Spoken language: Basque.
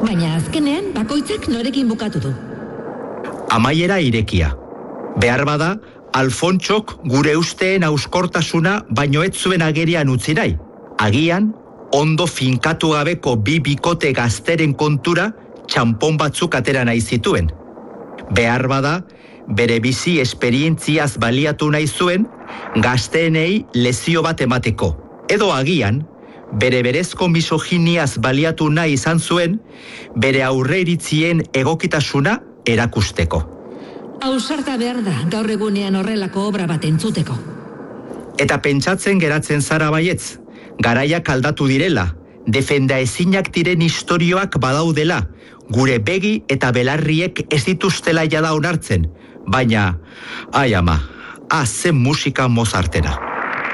Baina azkenean bakoitzak norekin bukatu du. Amaiera irekia. Behar bada, Alfontxok gure usteen auskortasuna baino ez zuen agerian utzi nahi. Agian, ondo finkatu gabeko bi bikote gazteren kontura txanpon batzuk atera nahi zituen. Behar bada, bere bizi esperientziaz baliatu nahi zuen, gazteenei lezio bat emateko. Edo agian, bere berezko misoginiaz baliatu nahi izan zuen, bere aurreiritzien egokitasuna erakusteko. Ausarta behar da, gaur egunean horrelako obra bat entzuteko. Eta pentsatzen geratzen zara baietz, garaiak aldatu direla, defenda ezinak diren istorioak badaudela, gure begi eta belarriek ez dituztela jada onartzen, baina, ai ama, zen musika Mozartena.